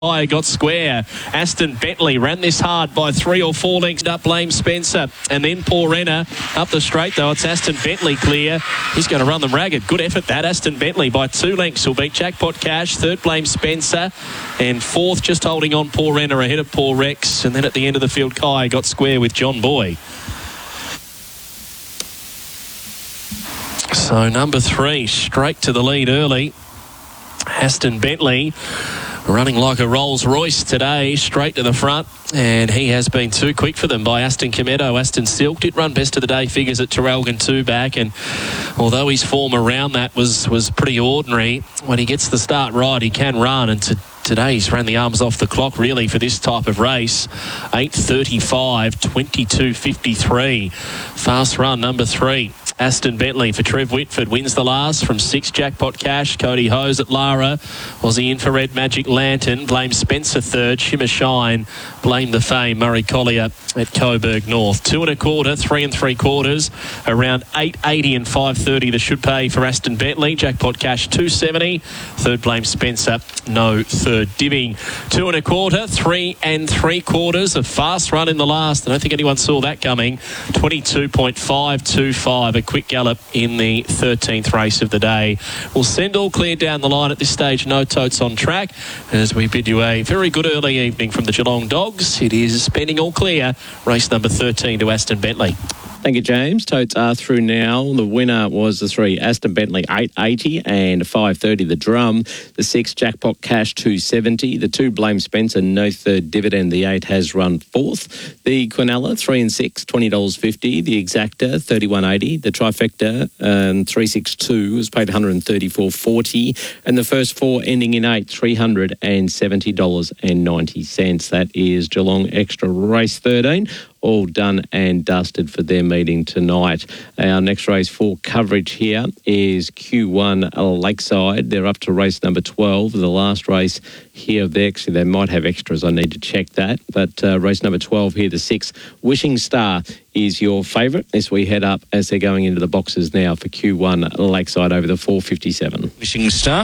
Got square. Aston Bentley ran this hard by 3 or 4 lengths up Blame Spencer and then Porena up the straight though. It's Aston Bentley clear. He's going to run them ragged. Good effort that. Aston Bentley by 2 lengths will beat Jackpot Cash. Third Blame Spencer and fourth just holding on Porena ahead of Paul Rex. And then at the end of the field Kai got square with John Boy. So number 3 straight to the lead early. Aston Bentley running like a Rolls Royce today, straight to the front, and he has been too quick for them by Aston Cometto. Aston Silk did run best of the day figures at Traralgon 2 back, and although his form around that was pretty ordinary, when he gets the start right, he can run, and today he's ran the arms off the clock really for this type of race. 8:35, 22:53. Fast run, number 3. Aston Bentley for Trev Whitford wins the last from 6 Jackpot Cash. Cody Hose at Lara. Aussie Infrared Magic Lantern. Blame Spencer third. Shimmer Shine. Blame the Fame. Murray Collier at Coburg North. 2 1/4, 3 3/4. Around 8.80 and 5.30 that should pay for Aston Bentley. Jackpot Cash 2.70. Third Blame Spencer. No third divvy. 2 1/4, 3 3/4. A fast run in the last. I don't think anyone saw that coming. 22.525. A quick gallop in the 13th race of the day. We'll send all clear down the line at this stage. No totes on track as we bid you a very good early evening from the Geelong Dogs. It is spending all clear. Race number 13 to Aston Bentley. Thank you, James. Totes are through now. The winner was the 3 Aston Bentley 8.80 and 5.30 the drum. The 6 Jackpot Cash 2.70. The 2 Blame Spencer no third dividend. The 8 has run 4th. The Quinella 3 and 6 $20.50. The Exacta 31.80. The Trifecta 362 was paid $134.40. And the first 4 ending in 8 $370.90. That is Geelong Extra Race 13. All done and dusted for their meeting tonight. Our next race for coverage here is Q1 Lakeside. They're up to race number 12. The last race here, they might have extras. I need to check that. But race number 12 here, the 6 Wishing Star is your favourite as we head up as they're going into the boxes now for Q1 Lakeside over the 4.57. Wishing Star.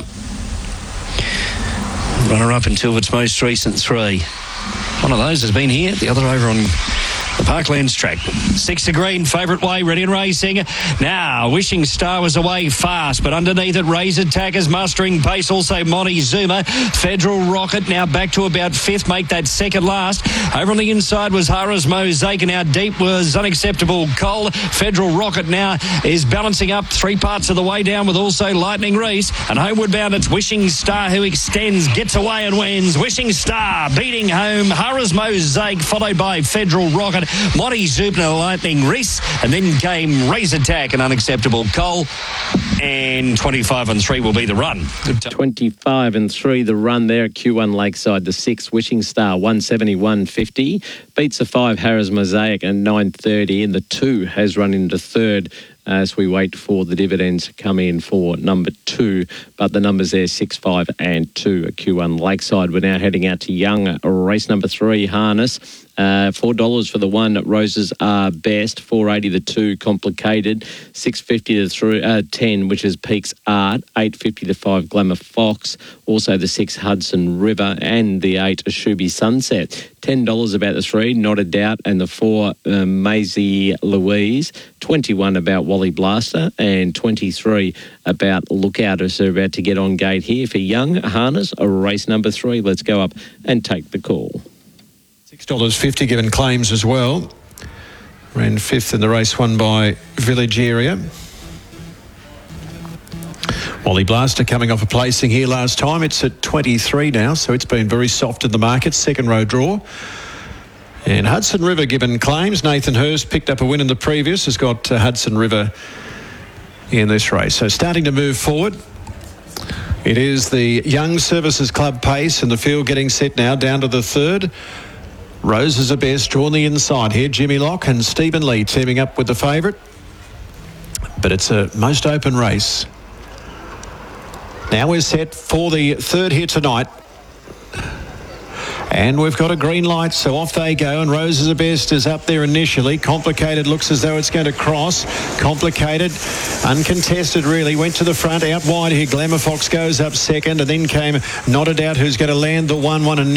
Runner-up until its most recent 3. One of those has been here, the other over on the Parklands track. 6 to green, favourite way, ready and racing. Now, Wishing Star was away fast, but underneath it, Razor Tackers mustering pace. Also, Monty Zuma. Federal Rocket now back to about 5th, make that second last. Over on the inside was Hara's Mosaic, and out deep was Unacceptable Cole. Federal Rocket now is balancing up 3 parts of the way down with also Lightning Reese. And homeward bound, it's Wishing Star who extends, gets away and wins. Wishing Star beating home Hara's Mosaic, followed by Federal Rocket. Monty Zubner, Lightning Reese, and then came Razor Tack and Unacceptable Cole. And 25 and 3 will be the run. 25 and 3 the run there at Q1 Lakeside. The 6 Wishing Star 171.50 beats the 5 Harris Mosaic at 9.30, and the 2 has run into third as we wait for the dividends to come in for number 2. But the numbers there 6, 5 and 2 at Q1 Lakeside. We're now heading out to Young, race number 3 Harness. $4 for the 1 Roses Are Best, $4.80 the 2 Complicated, $6.50 the 10 which is Peaks Art, $8.50 the 5 Glamour Fox, also the 6 Hudson River and the 8 Shuby Sunset. $10 about the 3 Not a Doubt and the 4 Maisie Louise, 21 about Wally Blaster and 23 about Lookout as they're about to get on gate here for Young Harness, race number 3. Let's go up and take the call. $6.50 given claims as well. Ran 5th in the race won by Village Area. Wally Blaster coming off a placing here last time. It's at 23 now, so it's been very soft in the market. Second row draw. And Hudson River given claims. Nathan Hurst picked up a win in the previous. Has got Hudson River in this race. So starting to move forward. It is the Young Services Club pace and the field getting set now down to the 3rd. Roses Are Best drawn the inside here. Jimmy Locke and Stephen Lee teaming up with the favourite. But it's a most open race. Now we're set for the 3rd here tonight. And we've got a green light, so off they go. And Rose is the best is up there initially. Complicated looks as though it's going to cross. Complicated, uncontested really. Went to the front, out wide here. Glamour Fox goes up second, and then came Not a Doubt, who's going to land the 1-1 and